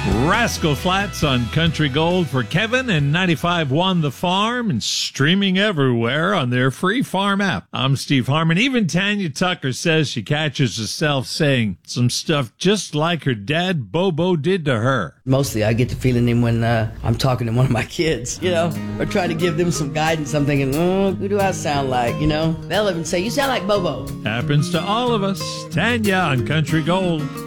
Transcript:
Rascal Flatts on Country Gold for Kevin, and 95.1 The Farm, and streaming everywhere on their free farm app. I'm Steve Harmon. Even Tanya Tucker says she catches herself saying some stuff just like her dad Bobo did to her. Mostly I get the feeling when I'm talking to one of my kids, or try to give them some guidance. I'm thinking, who do I sound like, They'll even say, you sound like Bobo. Happens to all of us. Tanya on Country Gold.